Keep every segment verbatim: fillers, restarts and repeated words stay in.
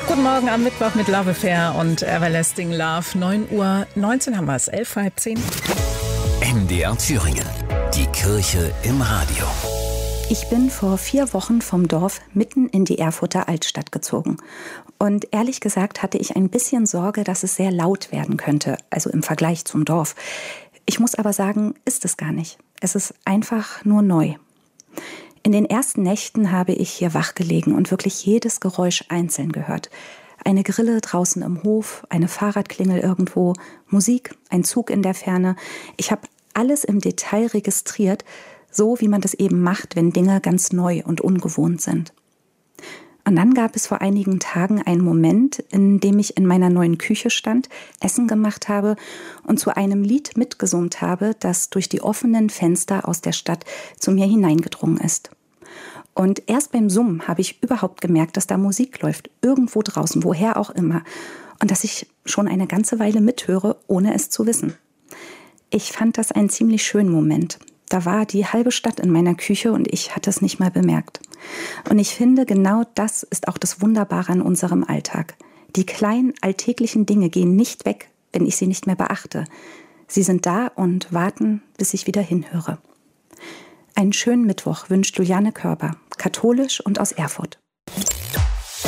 Guten Morgen am Mittwoch mit Love Affair und Everlasting Love. neun Uhr neunzehn haben wir es, elf, halb zehn. M D R Thüringen, die Kirche im Radio. Ich bin vor vier Wochen vom Dorf mitten in die Erfurter Altstadt gezogen. Und ehrlich gesagt hatte ich ein bisschen Sorge, dass es sehr laut werden könnte, also im Vergleich zum Dorf. Ich muss aber sagen, ist es gar nicht. Es ist einfach nur neu. In den ersten Nächten habe ich hier wachgelegen und wirklich jedes Geräusch einzeln gehört. Eine Grille draußen im Hof, eine Fahrradklingel irgendwo, Musik, ein Zug in der Ferne. Ich habe alles im Detail registriert, so wie man das eben macht, wenn Dinge ganz neu und ungewohnt sind. Und dann gab es vor einigen Tagen einen Moment, in dem ich in meiner neuen Küche stand, Essen gemacht habe und zu einem Lied mitgesummt habe, das durch die offenen Fenster aus der Stadt zu mir hineingedrungen ist. Und erst beim Summen habe ich überhaupt gemerkt, dass da Musik läuft, irgendwo draußen, woher auch immer, und dass ich schon eine ganze Weile mithöre, ohne es zu wissen. Ich fand das einen ziemlich schönen Moment. Da war die halbe Stadt in meiner Küche und ich hatte es nicht mal bemerkt. Und ich finde, genau das ist auch das Wunderbare an unserem Alltag. Die kleinen alltäglichen Dinge gehen nicht weg, wenn ich sie nicht mehr beachte. Sie sind da und warten, bis ich wieder hinhöre. Einen schönen Mittwoch wünscht Juliane Körber, katholisch und aus Erfurt.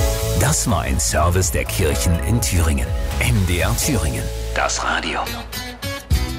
Das war ein Service der Kirchen in Thüringen. M D R Thüringen, das Radio.